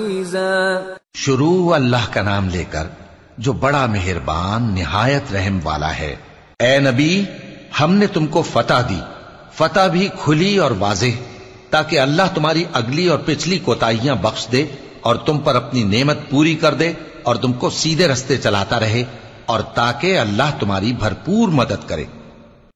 शुरू अल्लाह का नाम लेकर जो बड़ा मेहरबान निहायत रहम वाला है। ए नबी, हमने तुमको फतह दी, फतह भी खुली और वाज़ेह, ताकि अल्लाह तुम्हारी अगली और पिछली कोताहियां बख्श दे और तुम पर अपनी नेमत पूरी कर दे और तुमको सीधे रस्ते चलाता रहे, और ताकि अल्लाह तुम्हारी भरपूर मदद करे।